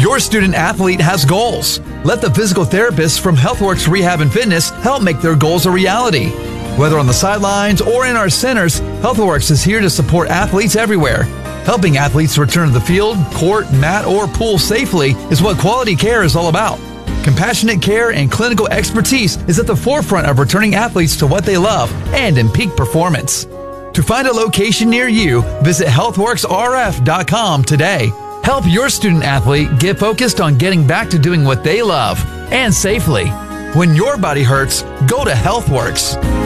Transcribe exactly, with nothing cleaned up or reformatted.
Your student athlete has goals. Let the physical therapists from HealthWorks Rehab and Fitness help make their goals a reality. Whether on the sidelines or in our centers, HealthWorks is here to support athletes everywhere. Helping athletes return to the field, court, mat, or pool safely is what quality care is all about. Compassionate care and clinical expertise is at the forefront of returning athletes to what they love and in peak performance. To find a location near you, visit health works r f dot com today. Help your student athlete get focused on getting back to doing what they love and safely. When your body hurts, go to HealthWorks.